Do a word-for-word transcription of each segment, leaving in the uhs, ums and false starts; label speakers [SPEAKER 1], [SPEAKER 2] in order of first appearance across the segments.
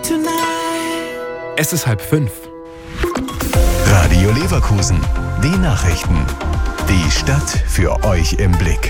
[SPEAKER 1] Es ist halb fünf.
[SPEAKER 2] Radio Leverkusen. Die Nachrichten. Die Stadt für euch im Blick.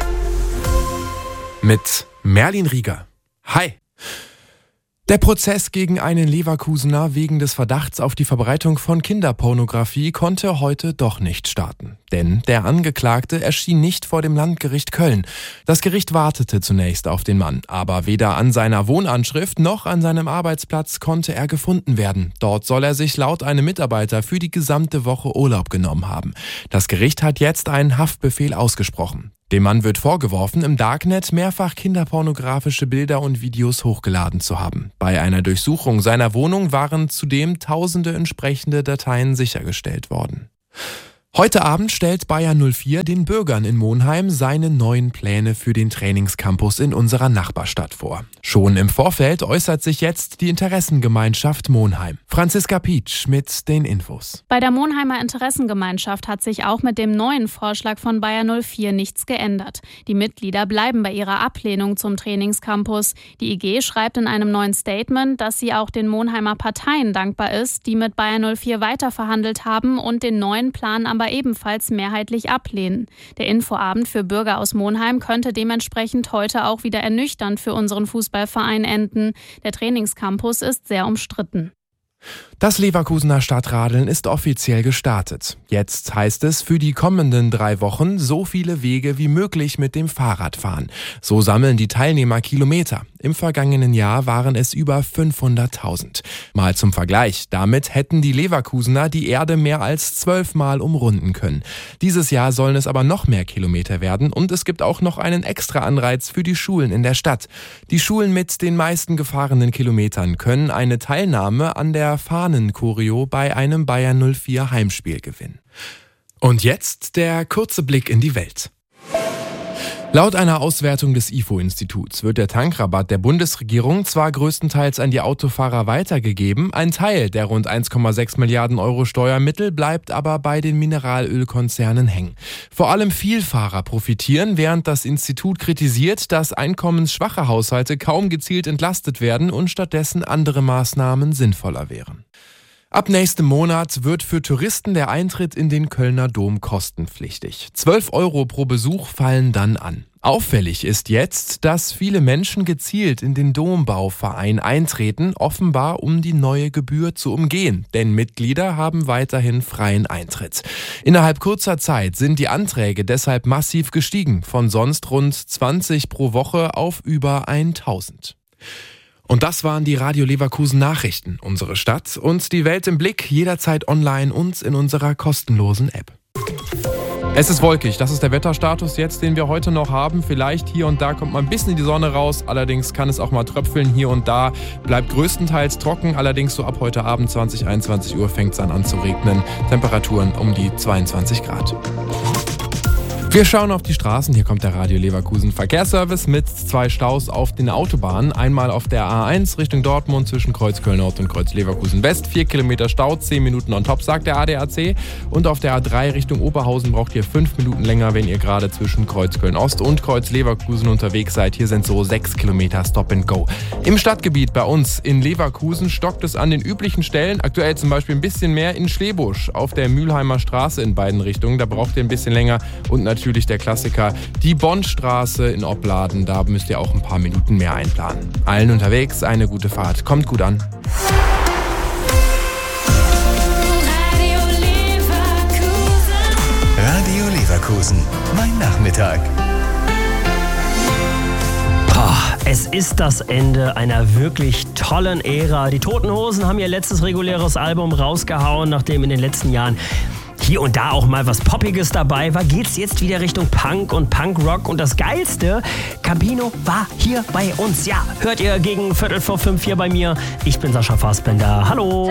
[SPEAKER 1] Mit Merlin Rieger. Hi. Der Prozess gegen einen Leverkusener wegen des Verdachts auf die Verbreitung von Kinderpornografie konnte heute doch nicht starten. Denn der Angeklagte erschien nicht vor dem Landgericht Köln. Das Gericht wartete zunächst auf den Mann, aber weder an seiner Wohnanschrift noch an seinem Arbeitsplatz konnte er gefunden werden. Dort soll er sich laut einem Mitarbeiter für die gesamte Woche Urlaub genommen haben. Das Gericht hat jetzt einen Haftbefehl ausgesprochen. Dem Mann wird vorgeworfen, im Darknet mehrfach kinderpornografische Bilder und Videos hochgeladen zu haben. Bei einer Durchsuchung seiner Wohnung waren zudem tausende entsprechende Dateien sichergestellt worden. Heute Abend stellt Bayer null vier den Bürgern in Monheim seine neuen Pläne für den Trainingscampus in unserer Nachbarstadt vor. Schon im Vorfeld äußert sich jetzt die Interessengemeinschaft Monheim. Franziska Pietsch mit den Infos.
[SPEAKER 3] Bei der Monheimer Interessengemeinschaft hat sich auch mit dem neuen Vorschlag von Bayer null vier nichts geändert. Die Mitglieder bleiben bei ihrer Ablehnung zum Trainingscampus. Die I G schreibt in einem neuen Statement, dass sie auch den Monheimer Parteien dankbar ist, die mit Bayer null vier weiterverhandelt haben und den neuen Plan aber ebenfalls mehrheitlich ablehnen. Der Infoabend für Bürger aus Monheim könnte dementsprechend heute auch wieder ernüchternd für unseren Fußballverein enden. Der Trainingscampus ist sehr umstritten.
[SPEAKER 1] Das Leverkusener Stadtradeln ist offiziell gestartet. Jetzt heißt es für die kommenden drei Wochen so viele Wege wie möglich mit dem Fahrrad fahren. So sammeln die Teilnehmer Kilometer. Im vergangenen Jahr waren es über fünfhunderttausend. Mal zum Vergleich, damit hätten die Leverkusener die Erde mehr als zwölfmal umrunden können. Dieses Jahr sollen es aber noch mehr Kilometer werden und es gibt auch noch einen extra Anreiz für die Schulen in der Stadt. Die Schulen mit den meisten gefahrenen Kilometern können eine Teilnahme an der Fahnen-Choreo bei einem Bayer null vier Heimspiel gewinnen. Und jetzt der kurze Blick in die Welt. Laut einer Auswertung des I F O-Instituts wird der Tankrabatt der Bundesregierung zwar größtenteils an die Autofahrer weitergegeben, ein Teil der rund eins Komma sechs Milliarden Euro Steuermittel bleibt aber bei den Mineralölkonzernen hängen. Vor allem Vielfahrer profitieren, während das Institut kritisiert, dass einkommensschwache Haushalte kaum gezielt entlastet werden und stattdessen andere Maßnahmen sinnvoller wären. Ab nächstem Monat wird für Touristen der Eintritt in den Kölner Dom kostenpflichtig. zwölf Euro pro Besuch fallen dann an. Auffällig ist jetzt, dass viele Menschen gezielt in den Dombauverein eintreten, offenbar um die neue Gebühr zu umgehen, denn Mitglieder haben weiterhin freien Eintritt. Innerhalb kurzer Zeit sind die Anträge deshalb massiv gestiegen, von sonst rund zwanzig pro Woche auf über tausend. Und das waren die Radio Leverkusen Nachrichten, unsere Stadt und die Welt im Blick, jederzeit online und in unserer kostenlosen App. Es ist wolkig, das ist der Wetterstatus jetzt, den wir heute noch haben. Vielleicht hier und da kommt mal ein bisschen in die Sonne raus, allerdings kann es auch mal tröpfeln hier und da. Bleibt größtenteils trocken, allerdings so ab heute Abend zwanzig, einundzwanzig Uhr fängt es an, an zu regnen. Temperaturen um die zweiundzwanzig Grad. Wir schauen auf die Straßen. Hier kommt der Radio Leverkusen Verkehrsservice mit zwei Staus auf den Autobahnen. Einmal auf der A eins Richtung Dortmund zwischen Kreuz Köln Nord und Kreuz Leverkusen West. Vier Kilometer Stau, zehn Minuten on top, sagt der A D A C. Und auf der A drei Richtung Oberhausen braucht ihr fünf Minuten länger, wenn ihr gerade zwischen Kreuz Köln Ost und Kreuz Leverkusen unterwegs seid. Hier sind so sechs Kilometer Stop and Go. Im Stadtgebiet bei uns in Leverkusen stockt es an den üblichen Stellen. Aktuell zum Beispiel ein bisschen mehr in Schlebusch auf der Mülheimer Straße in beiden Richtungen. Da braucht ihr ein bisschen länger. Und natürlich Natürlich der Klassiker, die Bonnstraße in Opladen, da müsst ihr auch ein paar Minuten mehr einplanen. Allen unterwegs eine gute Fahrt, kommt gut an.
[SPEAKER 2] Radio Leverkusen. Radio Leverkusen, mein Nachmittag.
[SPEAKER 4] Es ist das Ende einer wirklich tollen Ära. Die Toten Hosen haben ihr letztes reguläres Album rausgehauen, nachdem in den letzten Jahren hier und da auch mal was Poppiges dabei war, geht's jetzt wieder Richtung Punk und Punkrock. Und das Geilste, Campino war hier bei uns. Ja, hört ihr gegen Viertel vor fünf hier bei mir. Ich bin Sascha Fassbender. Hallo.